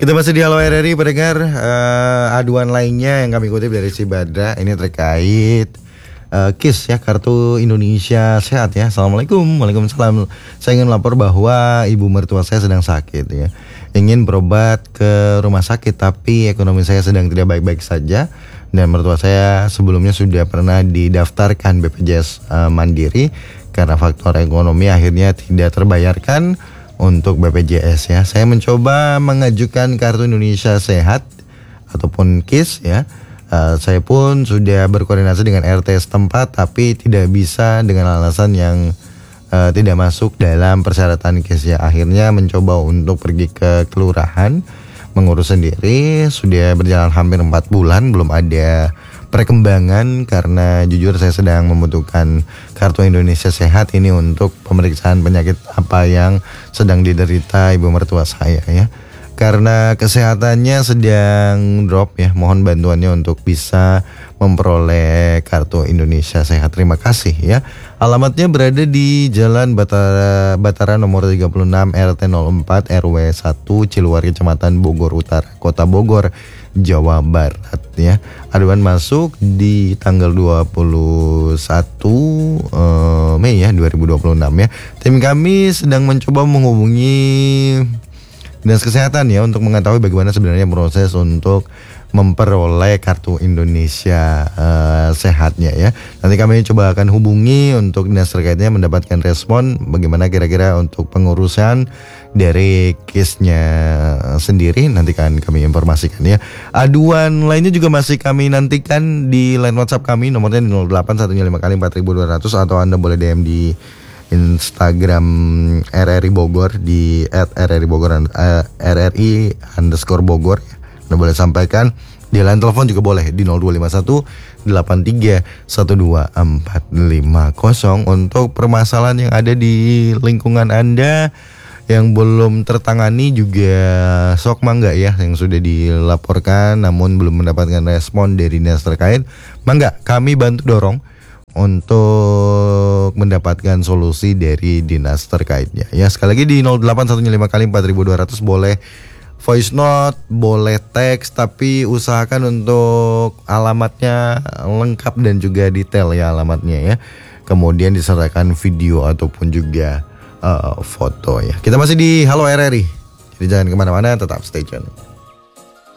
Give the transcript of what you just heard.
Kita masih di Halo RRI pendengar. Aduan lainnya yang kami kutip dari si Badra ini terkait KIS ya, Kartu Indonesia Sehat ya. Assalamualaikum. Waalaikumsalam. Saya ingin melapor bahwa ibu mertua saya sedang sakit ya. Ingin berobat ke rumah sakit tapi ekonomi saya sedang tidak baik-baik saja. Dan mertua saya sebelumnya sudah pernah didaftarkan BPJS Mandiri. Karena faktor ekonomi akhirnya tidak terbayarkan untuk BPJS ya. Saya mencoba mengajukan Kartu Indonesia Sehat ataupun KIS ya. Saya pun sudah berkoordinasi dengan RT setempat tapi tidak bisa dengan alasan yang tidak masuk dalam persyaratan KIS ya. Akhirnya mencoba untuk pergi ke kelurahan mengurus sendiri. Sudah berjalan hampir 4 bulan belum ada perkembangan karena jujur saya sedang membutuhkan Kartu Indonesia Sehat ini untuk pemeriksaan penyakit apa yang sedang diderita ibu mertua saya ya. Karena kesehatannya sedang drop ya, mohon bantuannya untuk bisa memperoleh Kartu Indonesia Sehat. Terima kasih ya. Alamatnya berada di Jalan Batara nomor 36 RT 04 RW 1 Ciluar, Kecamatan Bogor Utara, Kota Bogor, Jawa Barat ya. Aduan masuk di tanggal 21 Mei ya 2026 ya. Tim kami sedang mencoba menghubungi Dinas Kesehatan ya untuk mengetahui bagaimana sebenarnya proses untuk memperoleh Kartu Indonesia Sehatnya ya. Nanti kami coba akan hubungi untuk dinas terkaitnya mendapatkan respon bagaimana kira-kira untuk pengurusan dari KIS-nya sendiri. Nanti kan kami informasikan ya. Aduan lainnya juga masih kami nantikan di line WhatsApp kami, nomornya di 0815 kali 4200 atau Anda boleh DM di Instagram RRI Bogor di @RRI_Bogor @RRI_Bogor. Anda boleh sampaikan di line telepon juga boleh di 0251 83 12 450 untuk permasalahan yang ada di lingkungan Anda yang belum tertangani juga sok mangga ya, yang sudah dilaporkan namun belum mendapatkan respon dari dinas terkait, mangga kami bantu dorong untuk mendapatkan solusi dari dinas terkaitnya ya. Sekali lagi di 0815 kali 4200 boleh voice note, boleh teks, tapi usahakan untuk alamatnya lengkap dan juga detail ya alamatnya ya. Kemudian disertakan video ataupun juga foto ya. Kita masih di Halo RRI, jadi jangan kemana-mana, tetap stay tune.